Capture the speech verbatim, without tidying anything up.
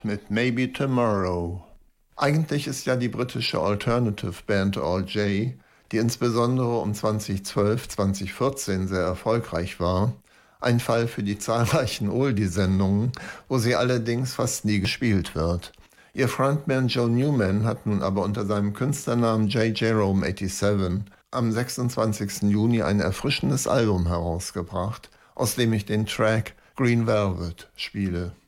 mit Maybe Tomorrow. Eigentlich ist ja die britische Alternative Band All J, die insbesondere um zweitausendzwölf, zweitausendvierzehn sehr erfolgreich war, ein Fall für die zahlreichen Oldie-Sendungen, wo sie allerdings fast nie gespielt wird. Ihr Frontman Joe Newman hat nun aber unter seinem Künstlernamen J. Jerome siebenundachtzig am sechsundzwanzigsten Juni ein erfrischendes Album herausgebracht, aus dem ich den Track Green Velvet spiele.